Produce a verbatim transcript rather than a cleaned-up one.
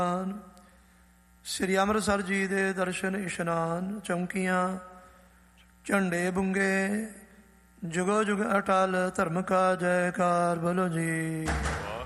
ਸ੍ਰੀ ਅੰਮ੍ਰਿਤਸਰ ਜੀ ਦੇ ਦਰਸ਼ਨ ਇਸ਼ਨਾਨ, ਚੌਂਕੀਆਂ, ਝੰਡੇ ਬੁੰਗੇ, ਜੁਗੋ ਜੁਗ ਅਟਲ ਧਰਮ ਕਾ ਜੈਕਾਰ। ਬੋਲੋ ਜੀ।